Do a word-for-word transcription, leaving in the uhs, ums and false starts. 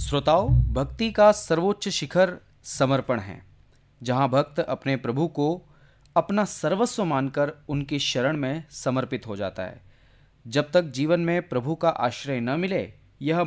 श्रोताओं, भक्ति का सर्वोच्च शिखर समर्पण है, जहां भक्त अपने प्रभु को अपना सर्वस्व मानकर उनकी शरण में समर्पित हो जाता है। जब तक जीवन में प्रभु का आश्रय न मिले, यह